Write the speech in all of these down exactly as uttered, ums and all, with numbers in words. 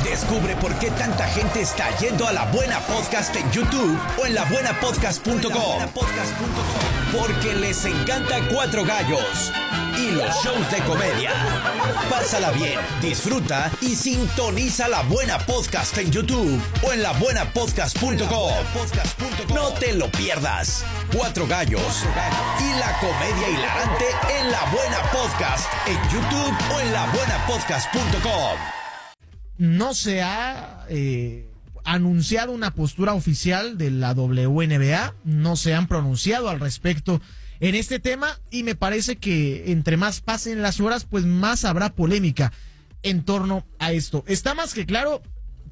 Descubre por qué tanta gente está yendo a La Buena Podcast en YouTube o en la buena podcast punto com. Porque les encanta Cuatro Gallos y los shows de comedia. Pásala bien, disfruta y sintoniza La Buena Podcast en YouTube o en la buena podcast punto com. No te lo pierdas. Cuatro Gallos y la comedia hilarante en La Buena Podcast en YouTube o en la buena podcast punto com. No se ha eh, anunciado una postura oficial de la W N B A, no se han pronunciado al respecto en este tema y me parece que entre más pasen las horas, pues más habrá polémica en torno a esto. Está más que claro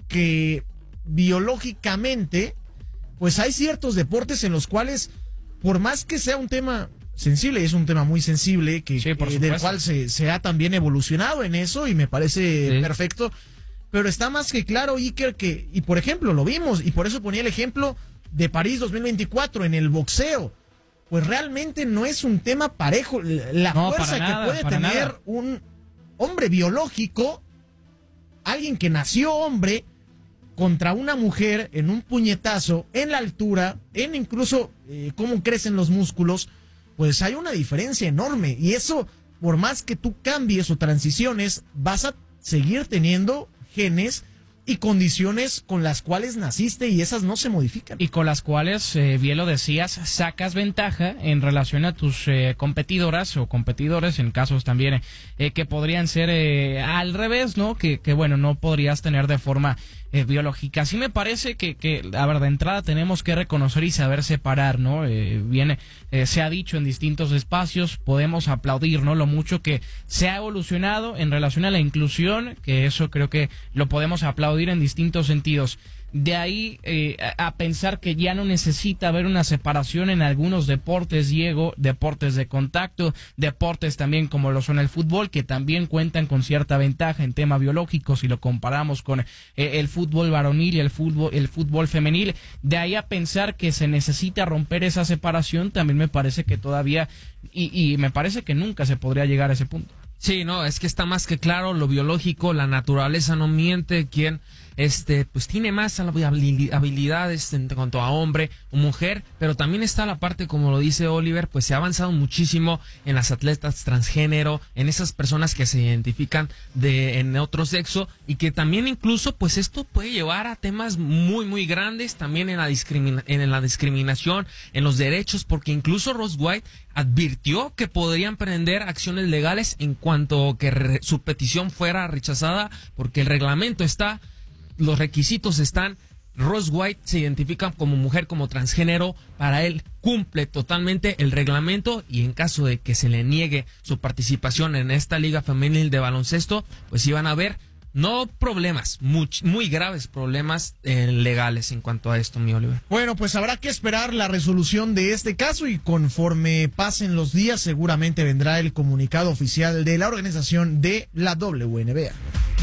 que biológicamente, pues hay ciertos deportes en los cuales, por más que sea un tema sensible, es un tema muy sensible, que, sí, que del cual se, se ha también evolucionado en eso y me parece sí. perfecto. Pero está más que claro, Iker, que, y por ejemplo, lo vimos, y por eso ponía el ejemplo de París dos mil veinticuatro en el boxeo. Pues realmente no es un tema parejo. La no, fuerza nada, que puede tener nada. un hombre biológico, alguien que nació hombre, contra una mujer en un puñetazo, en la altura, en incluso eh, cómo crecen los músculos, pues hay una diferencia enorme. Y eso, por más que tú cambies o transiciones, vas a seguir teniendo genes y condiciones con las cuales naciste y esas no se modifican. Y con las cuales, eh, bien lo decías, sacas ventaja en relación a tus eh, competidoras o competidores, en casos también eh, que podrían ser eh, al revés, ¿no? Que, que bueno, no podrías tener de forma eh, biológica. Así me parece que, que, a ver, de entrada tenemos que reconocer y saber separar, ¿no? Eh, viene, eh, se ha dicho en distintos espacios, podemos aplaudir, ¿no? Lo mucho que se ha evolucionado en relación a la inclusión, que eso creo que lo podemos aplaudir en distintos sentidos. De ahí eh, a, a pensar que ya no necesita haber una separación en algunos deportes, Diego, deportes de contacto, deportes también como lo son el fútbol, que también cuentan con cierta ventaja en tema biológico si lo comparamos con eh, el fútbol varonil y el fútbol, el fútbol femenil. De ahí a pensar que se necesita romper esa separación, también me parece que todavía, y, y me parece que nunca se podría llegar a ese punto. Sí, no, es que está más que claro, lo biológico, la naturaleza no miente, quien este pues tiene más habilidades en cuanto a hombre o mujer, pero también está la parte, como lo dice Oliver, pues se ha avanzado muchísimo en las atletas transgénero, en esas personas que se identifican de en otro sexo y que también incluso pues esto puede llevar a temas muy muy grandes también en la discrimina- en la discriminación, en los derechos, porque incluso Ross White advirtió que podrían prender acciones legales en cuanto que re- su petición fuera rechazada, porque el reglamento está, los requisitos están, Ross White se identifica como mujer, como transgénero, para él cumple totalmente el reglamento y en caso de que se le niegue su participación en esta liga femenil de baloncesto, pues iban a haber no problemas, muy, muy graves problemas eh, legales en cuanto a esto, mi Oliver. Bueno, pues habrá que esperar la resolución de este caso y conforme pasen los días seguramente vendrá el comunicado oficial de la organización de la W N B A.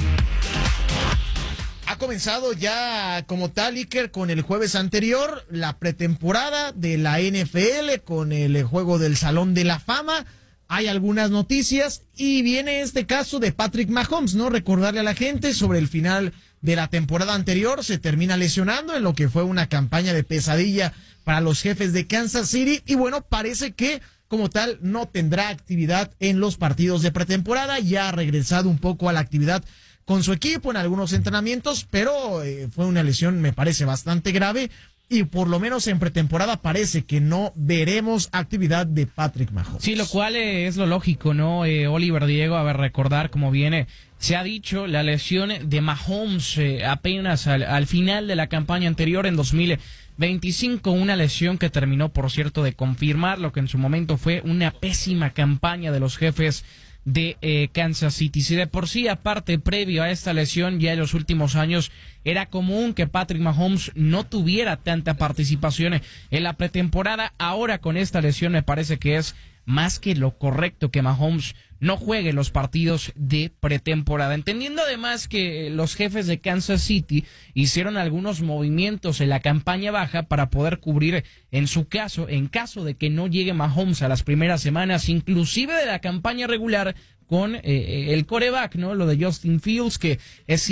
Ha comenzado ya como tal, Iker, con el jueves anterior la pretemporada de la N F L con el juego del Salón de la Fama. Hay algunas noticias y viene este caso de Patrick Mahomes, ¿no? Recordarle a la gente sobre el final de la temporada anterior, se termina lesionando en lo que fue una campaña de pesadilla para los Jefes de Kansas City y bueno, parece que como tal no tendrá actividad en los partidos de pretemporada, ya ha regresado un poco a la actividad con su equipo en algunos entrenamientos, pero eh, fue una lesión me parece bastante grave. Y por lo menos en pretemporada parece que no veremos actividad de Patrick Mahomes. Sí, lo cual eh, es lo lógico, ¿no? Eh, Oliver, Diego, a ver, recordar cómo viene. Se ha dicho la lesión de Mahomes eh, apenas al, al final de la campaña anterior en dos mil veinticinco, una lesión que terminó, por cierto, de confirmar lo que en su momento fue una pésima campaña de los Jefes de eh, Kansas City. Si de por sí, aparte, previo a esta lesión, ya en los últimos años era común que Patrick Mahomes no tuviera tanta participación en la pretemporada, ahora con esta lesión me parece que es más que lo correcto que Mahomes no juegue los partidos de pretemporada. Entendiendo además que los Jefes de Kansas City hicieron algunos movimientos en la campaña baja para poder cubrir, en su caso, en caso de que no llegue Mahomes a las primeras semanas, inclusive de la campaña regular, con eh, el quarterback, ¿no? Lo de Justin Fields, que es